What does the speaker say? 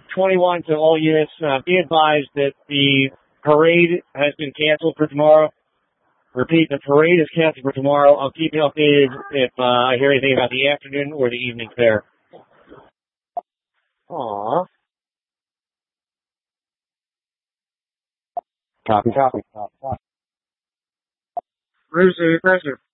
21 to all units, be advised that the parade has been canceled for tomorrow. Repeat, the parade is canceled for tomorrow. I'll keep you updated if I hear anything about the afternoon or the evening fair. Aww. Copy. Bruce, pressure.